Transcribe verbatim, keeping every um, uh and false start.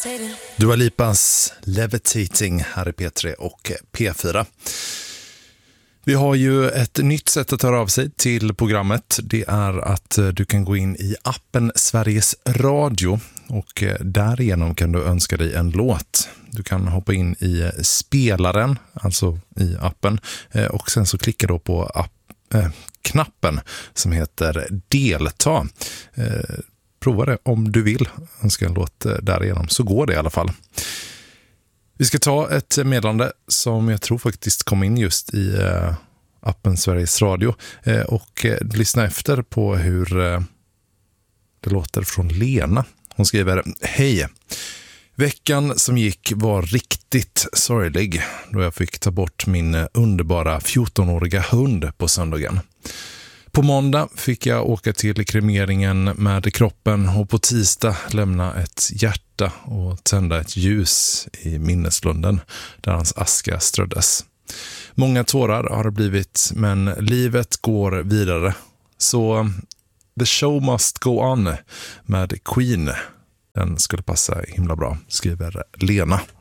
Dua Lipas Levitating här i P tre och P fyra. Vi har ju ett nytt sätt att höra av sig till programmet. Det är att du kan gå in i appen Sveriges Radio och därigenom kan du önska dig en låt. Du kan hoppa in i spelaren, alltså i appen, och sen så klickar du på app, äh, knappen som heter delta. Eh, prova det om du vill önska en låt därigenom, så går det i alla fall. Vi ska ta ett meddelande som jag tror faktiskt kom in just i eh, appen Sveriges Radio eh, och eh, lyssna efter på hur eh, det låter från Lena. Hon skriver: Hej! Veckan som gick var riktigt sorglig då jag fick ta bort min underbara fjortonåriga hund på söndagen. På måndag fick jag åka till kremeringen med kroppen och på tisdag lämna ett hjärta och tända ett ljus i minneslunden där hans aska ströddes. Många tårar har det blivit, men livet går vidare. Så The Show Must Go On med Queen, den skulle passa himla bra, skriver Lena.